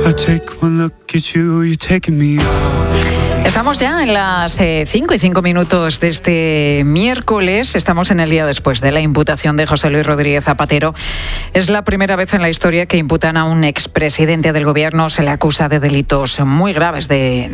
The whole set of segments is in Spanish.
I take one look at you, you're taking me out. Estamos ya en las 5:05 de este miércoles. Estamos en el día después de la imputación de José Luis Rodríguez Zapatero. Es la primera vez en la historia que imputan a un expresidente del gobierno. Se le acusa de delitos muy graves de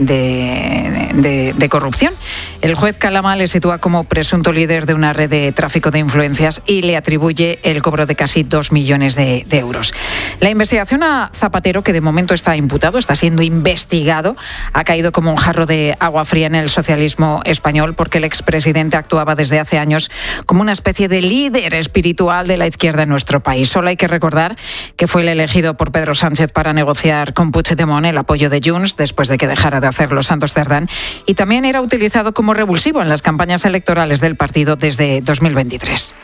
corrupción. El juez Calama le sitúa como presunto líder de una red de tráfico de influencias y le atribuye el cobro de casi 2 millones de euros. La investigación a Zapatero, que de momento está imputado, está siendo investigado, ha caído como un jarro de agua fría en el socialismo español, porque el expresidente actuaba desde hace años como una especie de líder espiritual de la izquierda en nuestro país. Solo hay que recordar que fue el elegido por Pedro Sánchez para negociar con Puigdemont el apoyo de Junts después de que dejara de hacerlo Santos Cerdán, y también era utilizado como revulsivo en las campañas electorales del partido desde 2023.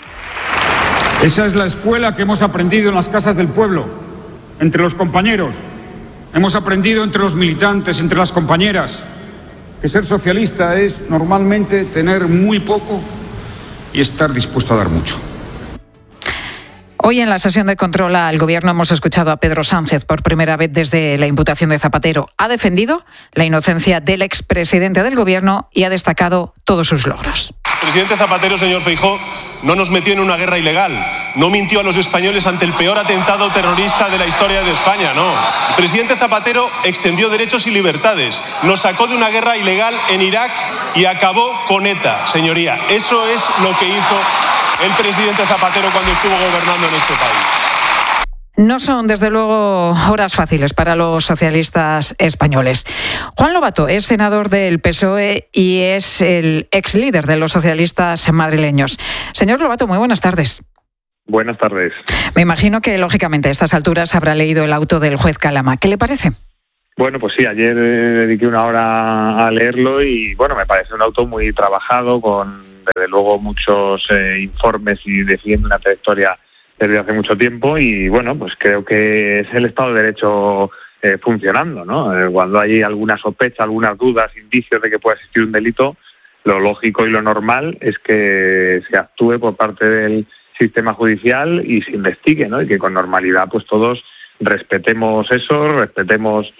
Esa es la escuela que hemos aprendido en las casas del pueblo, entre los compañeros. Hemos aprendido entre los militantes, entre las compañeras, que ser socialista es normalmente tener muy poco y estar dispuesto a dar mucho. Hoy en la sesión de control al Gobierno hemos escuchado a Pedro Sánchez por primera vez desde la imputación de Zapatero. Ha defendido la inocencia del expresidente del Gobierno y ha destacado todos sus logros. El presidente Zapatero, señor Feijóo, no nos metió en una guerra ilegal, no mintió a los españoles ante el peor atentado terrorista de la historia de España, no. El presidente Zapatero extendió derechos y libertades, nos sacó de una guerra ilegal en Irak y acabó con ETA, señoría. Eso es lo que hizo el presidente Zapatero cuando estuvo gobernando en este país. No son, desde luego, horas fáciles para los socialistas españoles. Juan Lobato es senador del PSOE y es el ex líder de los socialistas madrileños. Señor Lobato, muy buenas tardes. Buenas tardes. Me imagino que, lógicamente, a estas alturas habrá leído el auto del juez Calama. ¿Qué le parece? Bueno, pues sí, ayer dediqué una hora a leerlo y, bueno, me parece un auto muy trabajado, con, desde luego, muchos informes y defiende una trayectoria desde hace mucho tiempo y, bueno, pues creo que es el Estado de Derecho funcionando, ¿no? Cuando hay alguna sospecha, algunas dudas, indicios de que pueda existir un delito, lo lógico y lo normal es que se actúe por parte del sistema judicial y se investigue, ¿no? Y que con normalidad pues todos respetemos eso, respetemos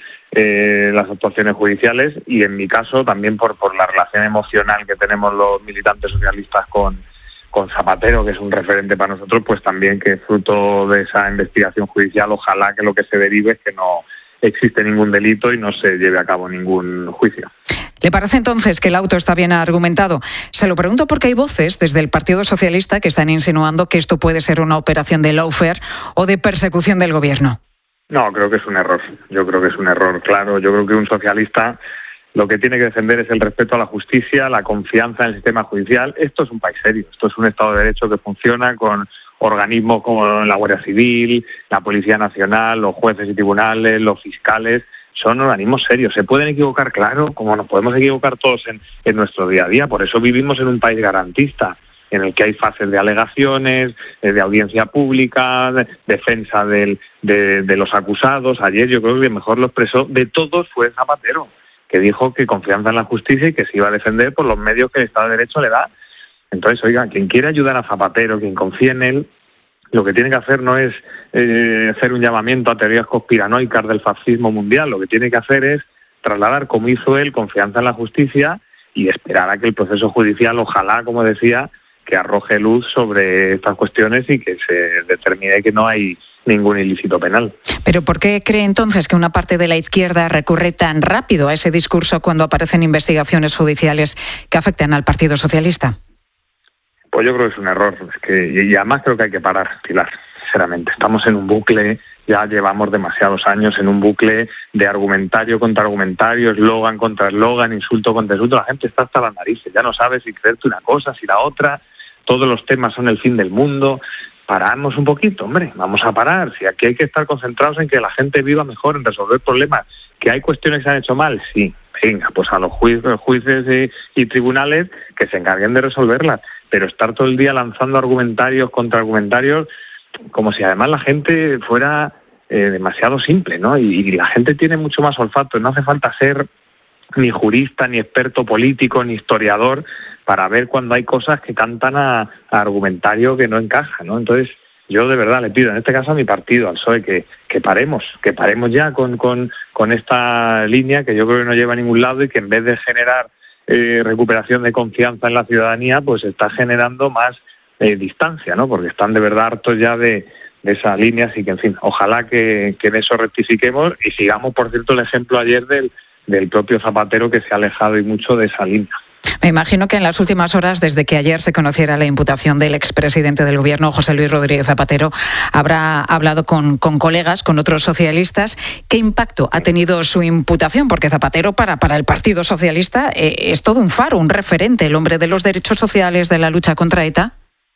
las actuaciones judiciales y, en mi caso, también por la relación emocional que tenemos los militantes socialistas con Zapatero, que es un referente para nosotros, pues también que fruto de esa investigación judicial, ojalá que lo que se derive es que no existe ningún delito y no se lleve a cabo ningún juicio. ¿Le parece entonces que el auto está bien argumentado? Se lo pregunto porque hay voces desde el Partido Socialista que están insinuando que esto puede ser una operación de lawfare o de persecución del gobierno. No, creo que es un error. Yo creo que es un error, claro. Yo creo que un socialista lo que tiene que defender es el respeto a la justicia, la confianza en el sistema judicial. Esto es un país serio, esto es un Estado de Derecho que funciona con organismos como la Guardia Civil, la Policía Nacional, los jueces y tribunales, los fiscales. Son organismos serios. Se pueden equivocar, claro, como nos podemos equivocar todos en nuestro día a día. Por eso vivimos en un país garantista, en el que hay fases de alegaciones, de audiencia pública, de defensa de los acusados. Ayer yo creo que mejor lo expresó de todos fue Zapatero, que dijo que confianza en la justicia y que se iba a defender por los medios que el Estado de Derecho le da. Entonces, oiga, quien quiere ayudar a Zapatero, quien confíe en él, lo que tiene que hacer no es hacer un llamamiento a teorías conspiranoicas del fascismo mundial. Lo que tiene que hacer es trasladar, como hizo él, confianza en la justicia y esperar a que el proceso judicial, ojalá, como decía, que arroje luz sobre estas cuestiones y que se determine que no hay ningún ilícito penal. ¿Pero por qué cree entonces que una parte de la izquierda recurre tan rápido a ese discurso cuando aparecen investigaciones judiciales que afectan al Partido Socialista? Pues yo creo que es un error. Y además creo que hay que parar, Pilar, sinceramente. Estamos en un bucle, ya llevamos demasiados años en un bucle de argumentario contra argumentario, eslogan contra eslogan, insulto contra insulto. La gente está hasta las narices, ya no sabe si creerte una cosa, si la otra. Todos los temas son el fin del mundo. Paramos un poquito, hombre, vamos a parar. Si aquí hay que estar concentrados en que la gente viva mejor, en resolver problemas. ¿Que hay cuestiones que se han hecho mal? Sí. Venga, pues a los jueces y tribunales que se encarguen de resolverlas. Pero estar todo el día lanzando argumentarios contra argumentarios, como si además la gente fuera demasiado simple, ¿no? Y la gente tiene mucho más olfato. No hace falta ser ni jurista, ni experto político, ni historiador para ver cuando hay cosas que cantan a argumentario que no encaja, ¿no? Entonces, yo de verdad le pido, en este caso a mi partido, al PSOE, que paremos ya con esta línea que yo creo que no lleva a ningún lado y que en vez de generar recuperación de confianza en la ciudadanía, pues está generando más distancia, ¿no? Porque están de verdad hartos ya de esa línea, así que, en fin, ojalá que en eso rectifiquemos y sigamos, por cierto, el ejemplo ayer del propio Zapatero, que se ha alejado y mucho de esa línea. Me imagino que en las últimas horas, desde que ayer se conociera la imputación del expresidente del Gobierno, José Luis Rodríguez Zapatero, habrá hablado con colegas, con otros socialistas. ¿Qué impacto ha tenido su imputación? Porque Zapatero para el Partido Socialista es todo un faro, un referente, el hombre de los derechos sociales, de la lucha contra ETA.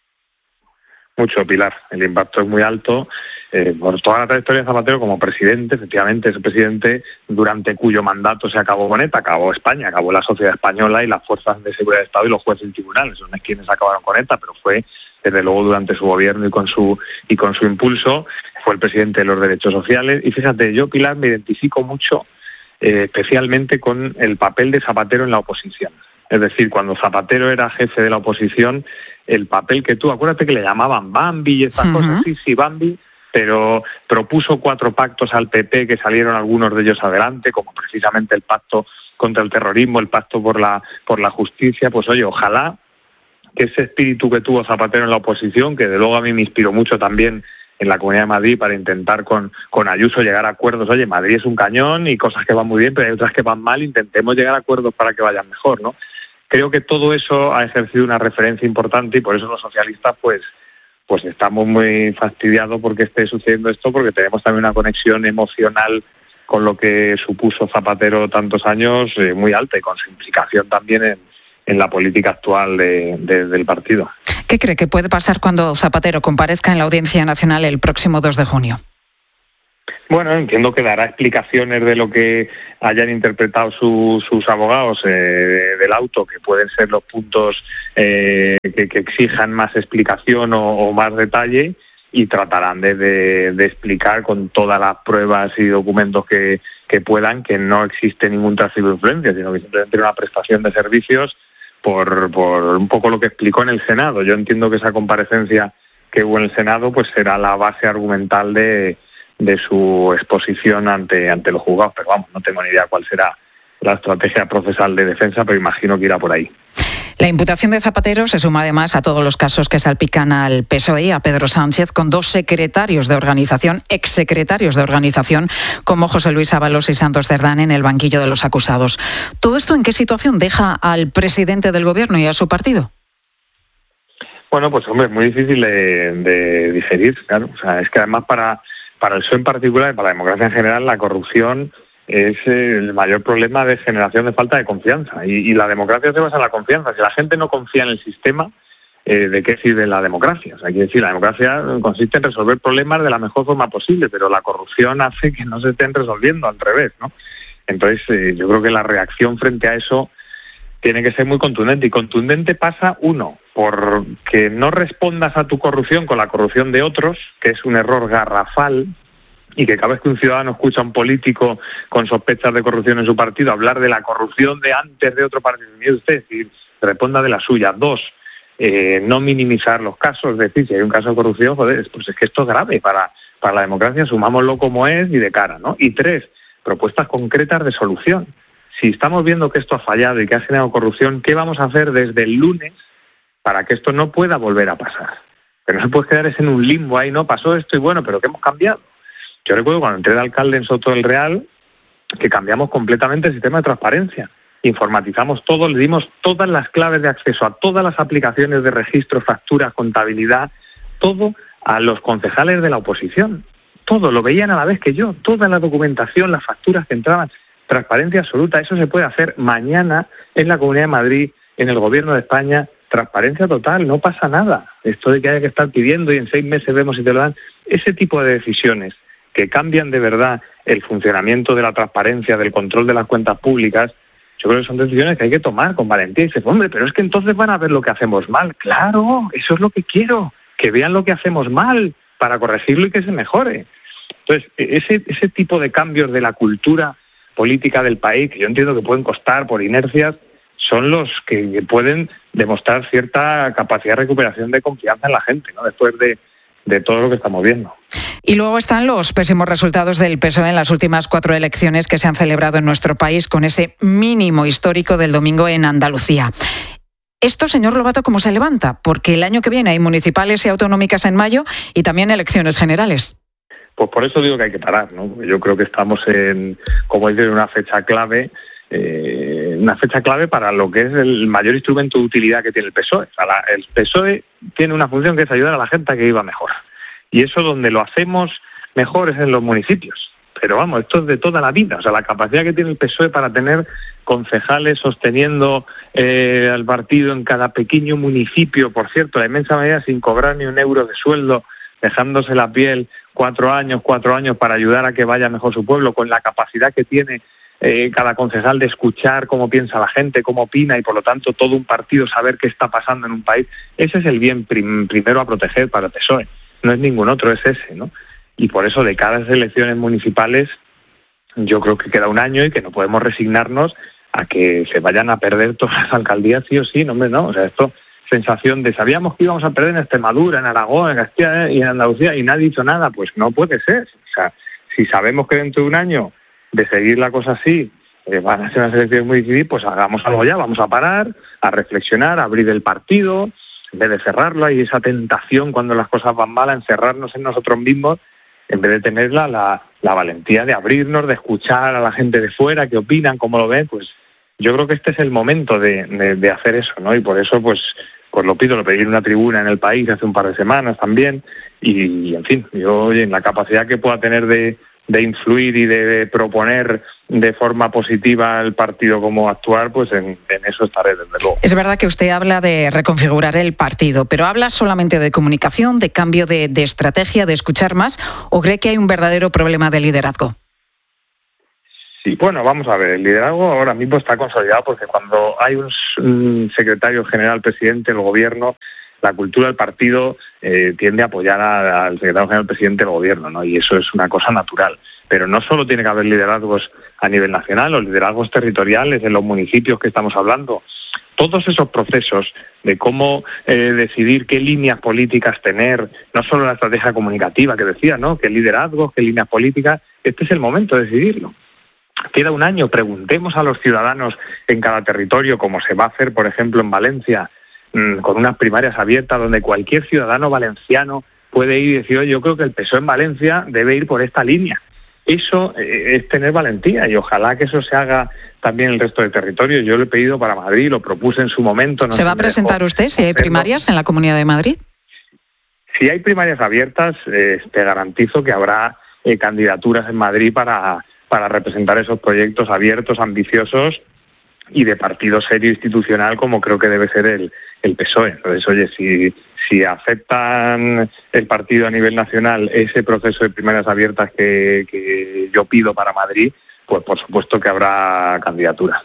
Mucho, Pilar. El impacto es muy alto. Por toda la trayectoria de Zapatero como presidente, efectivamente, es el presidente durante cuyo mandato se acabó con ETA, acabó España, acabó la sociedad española y las fuerzas de seguridad de Estado y los jueces y tribunales. Son quienes acabaron con ETA, pero fue, desde luego, durante su gobierno y con su impulso, fue el presidente de los derechos sociales. Y fíjate, yo, Pilar, me identifico mucho, especialmente con el papel de Zapatero en la oposición. Es decir, cuando Zapatero era jefe de la oposición, el papel que acuérdate que le llamaban Bambi y estas cosas, sí, Bambi, pero propuso 4 pactos al PP que salieron algunos de ellos adelante, como precisamente el pacto contra el terrorismo, el pacto por la justicia. Pues oye, ojalá que ese espíritu que tuvo Zapatero en la oposición, que de luego a mí me inspiró mucho también en la Comunidad de Madrid para intentar con Ayuso llegar a acuerdos. Oye, Madrid es un cañón y cosas que van muy bien, pero hay otras que van mal, intentemos llegar a acuerdos para que vayan mejor, ¿no? Creo que todo eso ha ejercido una referencia importante y por eso los socialistas pues estamos muy fastidiados porque esté sucediendo esto, porque tenemos también una conexión emocional con lo que supuso Zapatero tantos años muy alta y con su implicación también en la política actual del partido. ¿Qué cree que puede pasar cuando Zapatero comparezca en la Audiencia Nacional el próximo 2 de junio? Bueno, entiendo que dará explicaciones de lo que hayan interpretado sus abogados del auto, que pueden ser los puntos que exijan más explicación o más detalle, y tratarán de explicar con todas las pruebas y documentos que puedan que no existe ningún tráfico de influencia, sino que simplemente una prestación de servicios por un poco lo que explicó en el Senado. Yo entiendo que esa comparecencia que hubo en el Senado pues será la base argumental de su exposición ante los juzgados, pero vamos, no tengo ni idea cuál será la estrategia procesal de defensa, pero imagino que irá por ahí. La imputación de Zapatero se suma además a todos los casos que salpican al PSOE y a Pedro Sánchez, con 2 secretarios de organización, exsecretarios de organización, como José Luis Ábalos y Santos Cerdán, en el banquillo de los acusados. ¿Todo esto en qué situación deja al presidente del Gobierno y a su partido? Bueno, pues hombre, es muy difícil de digerir, claro. O sea, es que además para el PSOE en particular y para la democracia en general, la corrupción es el mayor problema de generación de falta de confianza. Y la democracia se basa en la confianza. Si la gente no confía en el sistema, ¿de qué sirve la democracia? O sea, quiere decir, la democracia consiste en resolver problemas de la mejor forma posible, pero la corrupción hace que no se estén resolviendo, al revés, ¿no? Entonces, yo creo que la reacción frente a eso tiene que ser muy contundente. Y contundente pasa, uno, por que no respondas a tu corrupción con la corrupción de otros, que es un error garrafal, y que cada vez que un ciudadano escucha a un político con sospechas de corrupción en su partido hablar de la corrupción de antes de otro partido, mire usted, es decir, responda de la suya. 2, no minimizar los casos, es decir, si hay un caso de corrupción, joder, pues es que esto es grave para la democracia, asumámoslo como es y de cara, ¿no? Y 3, propuestas concretas de solución. Si estamos viendo que esto ha fallado y que ha generado corrupción, ¿qué vamos a hacer desde el lunes para que esto no pueda volver a pasar? Pero no se puede quedar en un limbo ahí, ¿no? Pasó esto y bueno, pero ¿qué hemos cambiado? Yo recuerdo cuando entré de alcalde en Soto del Real que cambiamos completamente el sistema de transparencia. Informatizamos todo, le dimos todas las claves de acceso a todas las aplicaciones de registro, facturas, contabilidad, todo a los concejales de la oposición. Todo, lo veían a la vez que yo, toda la documentación, las facturas que entraban, transparencia absoluta. Eso se puede hacer mañana en la Comunidad de Madrid, en el Gobierno de España, transparencia total, no pasa nada. Esto de que haya que estar pidiendo y en 6 meses vemos si te lo dan, ese tipo de decisiones que cambian de verdad el funcionamiento de la transparencia, del control de las cuentas públicas, yo creo que son decisiones que hay que tomar con valentía. Y dices, hombre, pero es que entonces van a ver lo que hacemos mal. Claro, eso es lo que quiero, que vean lo que hacemos mal para corregirlo y que se mejore. Entonces, ese tipo de cambios de la cultura política del país, que yo entiendo que pueden costar por inercias, son los que pueden demostrar cierta capacidad de recuperación de confianza en la gente, ¿no? Después de de todo lo que estamos viendo. Y luego están los pésimos resultados del PSOE en las últimas 4 elecciones que se han celebrado en nuestro país, con ese mínimo histórico del domingo en Andalucía. Esto, señor Lobato, ¿cómo se levanta? Porque el año que viene hay municipales y autonómicas en mayo y también elecciones generales. Pues por eso digo que hay que parar, ¿no? Yo creo que estamos en, como dice, una fecha clave para lo que es el mayor instrumento de utilidad que tiene el PSOE. O sea, el PSOE tiene una función que es ayudar a la gente a que viva mejor. Y eso donde lo hacemos mejor es en los municipios. Pero vamos, esto es de toda la vida. O sea, la capacidad que tiene el PSOE para tener concejales sosteniendo al partido en cada pequeño municipio, por cierto, la inmensa mayoría sin cobrar ni un euro de sueldo, dejándose la piel 4 años para ayudar a que vaya mejor su pueblo, con la capacidad que tiene cada concejal de escuchar cómo piensa la gente, cómo opina, y por lo tanto todo un partido saber qué está pasando en un país. Ese es el bien primero a proteger para el PSOE, no es ningún otro, es ese, ¿no? Y por eso de cara a las elecciones municipales yo creo que queda un año y que no podemos resignarnos a que se vayan a perder todas las alcaldías sí o sí, no, hombre, no. O sea, esto, sensación de sabíamos que íbamos a perder en Extremadura, en Aragón, en Castilla y en Andalucía y nadie ha dicho nada, pues no puede ser. O sea, si sabemos que dentro de un año de seguir la cosa así van a ser unas elecciones muy difíciles, pues hagamos algo ya, vamos a parar, a reflexionar, a abrir el partido, en vez de cerrarlo. Hay esa tentación cuando las cosas van mal a encerrarnos en nosotros mismos, en vez de tener la valentía de abrirnos, de escuchar a la gente de fuera, qué opinan, cómo lo ven. Pues yo creo que este es el momento de hacer eso, ¿no? Y por eso pues lo pedí en una tribuna en El País hace un par de semanas también, y en fin, yo en la capacidad que pueda tener de influir y de proponer de forma positiva el partido cómo actuar, pues en eso estaré, desde luego. Es verdad que usted habla de reconfigurar el partido, pero ¿habla solamente de comunicación, de cambio de estrategia, de escuchar más, o cree que hay un verdadero problema de liderazgo? Sí, bueno, vamos a ver, el liderazgo ahora mismo está consolidado porque cuando hay un secretario general, presidente del gobierno, la cultura del partido tiende a apoyar al secretario general presidente del gobierno, ¿no? Y eso es una cosa natural. Pero no solo tiene que haber liderazgos a nivel nacional, los liderazgos territoriales en los municipios que estamos hablando. Todos esos procesos de cómo decidir qué líneas políticas tener, no solo la estrategia comunicativa que decía, ¿no? Qué liderazgos, qué líneas políticas, este es el momento de decidirlo. Queda un año, preguntemos a los ciudadanos en cada territorio, como se va a hacer, por ejemplo, en Valencia, con unas primarias abiertas donde cualquier ciudadano valenciano puede ir y decir, oye, yo creo que el PSOE en Valencia debe ir por esta línea. Eso es tener valentía y ojalá que eso se haga también en el resto de territorios. Yo lo he pedido para Madrid, lo propuse en su momento. ¿Se va a presentar usted si hay primarias en la Comunidad de Madrid? Si hay primarias abiertas, te garantizo que habrá candidaturas en Madrid para representar esos proyectos abiertos, ambiciosos y de partido serio institucional, como creo que debe ser el PSOE. Entonces, oye, si aceptan el partido a nivel nacional ese proceso de primarias abiertas que yo pido para Madrid, pues por supuesto que habrá candidatura.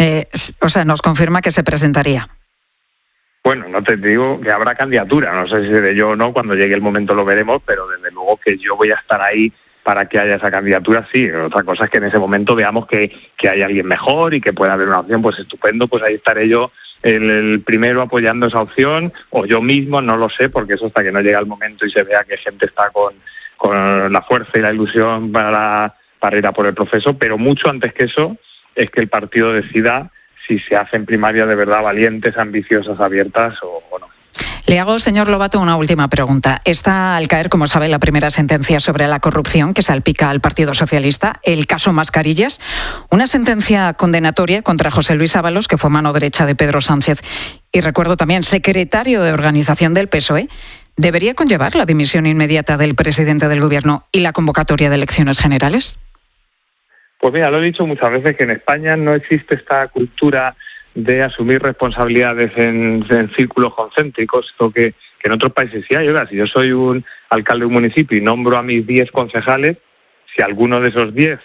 O sea, nos confirma que se presentaría. Bueno, no te digo que habrá candidatura, no sé si seré yo o no, cuando llegue el momento lo veremos, pero desde luego que yo voy a estar ahí para que haya esa candidatura, sí. Otra cosa es que en ese momento veamos que hay alguien mejor y que pueda haber una opción, pues estupendo, pues ahí estaré yo el primero apoyando esa opción, o yo mismo, no lo sé, porque eso hasta que no llega el momento y se vea que gente está con la fuerza y la ilusión para ir a por el proceso, pero mucho antes que eso es que el partido decida si se hacen primarias de verdad valientes, ambiciosas, abiertas o no. Le hago, señor Lobato, una última pregunta. Está al caer, como sabe, la primera sentencia sobre la corrupción que salpica al Partido Socialista, el caso Mascarillas. Una sentencia condenatoria contra José Luis Ábalos, que fue mano derecha de Pedro Sánchez y, recuerdo también, secretario de organización del PSOE. ¿Debería conllevar la dimisión inmediata del presidente del Gobierno y la convocatoria de elecciones generales? Pues mira, lo he dicho muchas veces que en España no existe esta cultura de asumir responsabilidades en círculos concéntricos, esto que en otros países sí hay. Oiga, si yo soy un alcalde de un municipio y nombro a mis 10 concejales, si alguno de esos 10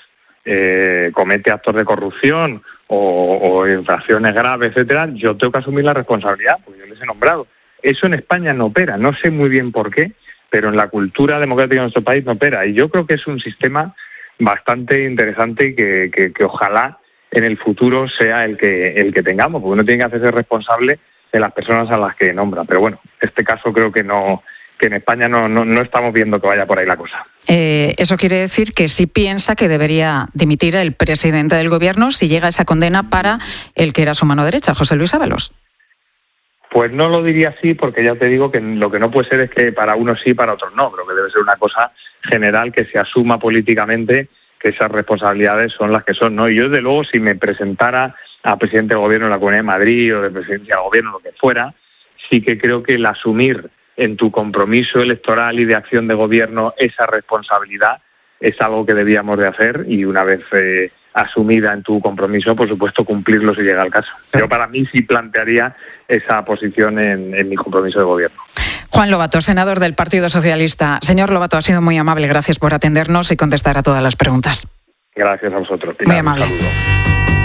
comete actos de corrupción o infracciones graves, etcétera, yo tengo que asumir la responsabilidad, porque yo les he nombrado. Eso en España no opera, no sé muy bien por qué, pero en la cultura democrática de nuestro país no opera. Y yo creo que es un sistema bastante interesante y que ojalá en el futuro sea el que tengamos, porque uno tiene que hacerse responsable de las personas a las que nombra. Pero bueno, este caso creo que no que en España no estamos viendo que vaya por ahí la cosa. Eso quiere decir que sí piensa que debería dimitir el presidente del Gobierno si llega esa condena para el que era su mano derecha, José Luis Ábalos. Pues no lo diría así, porque ya te digo que lo que no puede ser es que para unos sí, para otros no. Creo que debe ser una cosa general que se asuma políticamente que esas responsabilidades son las que son, ¿no? Y yo, desde luego, si me presentara a presidente del Gobierno de la Comunidad de Madrid o de presidencia del Gobierno, lo que fuera, sí que creo que el asumir en tu compromiso electoral y de acción de gobierno esa responsabilidad es algo que debíamos de hacer, y una vez asumida en tu compromiso, por supuesto, cumplirlo si llega el caso. Yo, para mí, sí plantearía esa posición en mi compromiso de gobierno. Juan Lobato, senador del Partido Socialista. Señor Lobato, ha sido muy amable. Gracias por atendernos y contestar a todas las preguntas. Gracias a vosotros, Pilar. Muy amable. Un saludo.